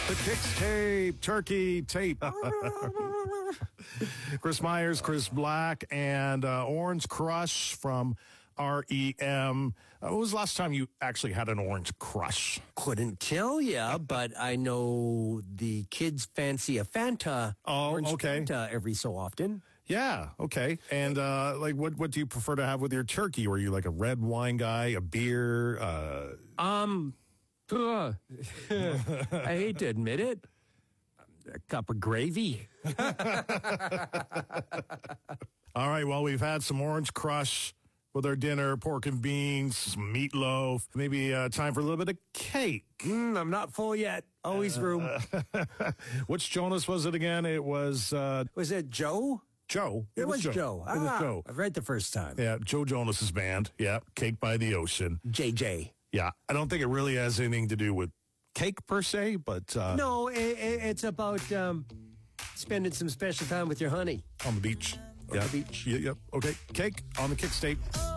The Kicks tape, turkey tape. Chris Myers, Chris Black, and Orange Crush from REM. When was the last time you actually had an Orange Crush? Couldn't tell ya, but I know the kids fancy a Fanta. Orange okay. Fanta every so often. Yeah, okay. And what do you prefer to have with your turkey? Were you like a red wine guy, a beer? I hate to admit it. A cup of gravy. All right, well, we've had some Orange Crush with our dinner, pork and beans, some meatloaf, maybe time for a little bit of cake. I'm not full yet. Always room. Which Jonas was it again? It was... Was it Joe? Joe. It was Joe. It was Joe. I've read the first time. Yeah, Joe Jonas's band. Yeah, Cake by the Ocean. JJ. Yeah, I don't think it really has anything to do with cake per se, but... No, it's about spending some special time with your honey. On the beach. On the beach. Yeah, okay, cake on the Kicks tape.